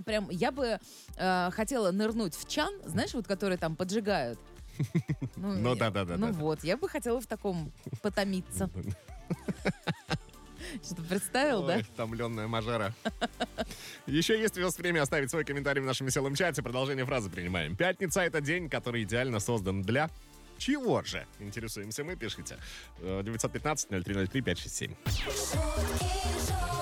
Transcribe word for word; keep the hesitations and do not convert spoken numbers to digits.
прям, я бы э, хотела нырнуть в чан, знаешь, вот которые там поджигают. Ну да-да-да. Ну вот, я бы хотела в таком потомиться. Что, представил, да? Томленная мажара. Еще есть у вас время оставить свой комментарий в нашем веселом чате. Продолжение фразы принимаем. Пятница — это день, который идеально создан для... Чего же? Интересуемся мы, пишите. девятьсот пятнадцать ноль три ноль три пять шесть семь.